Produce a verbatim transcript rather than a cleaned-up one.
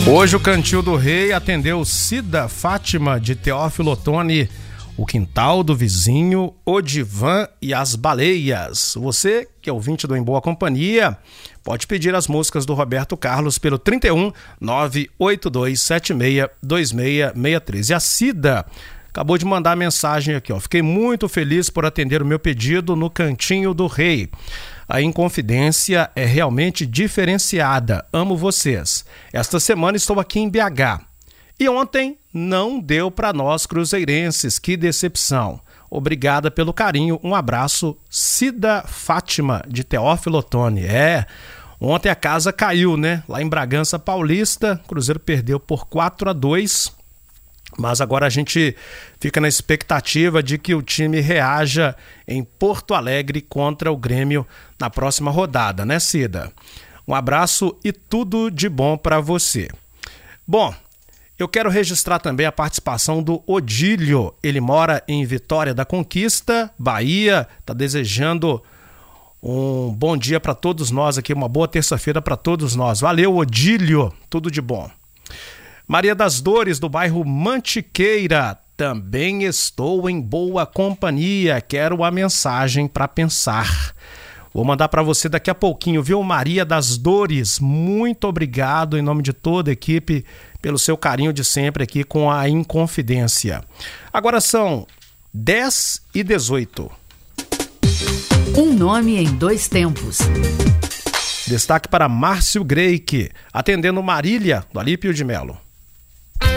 Hoje o Cantil do Rei atendeu Cida Fátima de Teófilo Otoni, O Quintal do Vizinho, O Divã e As Baleias. Você, que é ouvinte do Em Boa Companhia, pode pedir as músicas do Roberto Carlos pelo trinta e um, nove oito dois sete seis, dois seis seis três. E a Cida acabou de mandar mensagem aqui, ó. Fiquei muito feliz por atender o meu pedido no Cantinho do Rei. A Inconfidência é realmente diferenciada. Amo vocês. Esta semana estou aqui em B H. E ontem não deu para nós cruzeirenses. Que decepção. Obrigada pelo carinho. Um abraço, Cida Fátima de Teófilo Otoni. É, ontem a casa caiu, né? Lá em Bragança Paulista, o Cruzeiro perdeu por quatro a dois. Mas agora a gente fica na expectativa de que o time reaja em Porto Alegre contra o Grêmio na próxima rodada, né, Cida? Um abraço e tudo de bom para você. Bom, eu quero registrar também a participação do Odílio. Ele mora em Vitória da Conquista, Bahia. Está desejando um bom dia para todos nós aqui, uma boa terça-feira para todos nós. Valeu, Odílio, tudo de bom. Maria das Dores, do bairro Mantiqueira. Também estou em boa companhia. Quero a mensagem para pensar. Vou mandar para você daqui a pouquinho, viu, Maria das Dores? Muito obrigado em nome de toda a equipe pelo seu carinho de sempre aqui com a Inconfidência. Agora são dez e dezoito. Um nome em dois tempos. Destaque para Márcio Greik, atendendo Marília, do Alípio de Melo.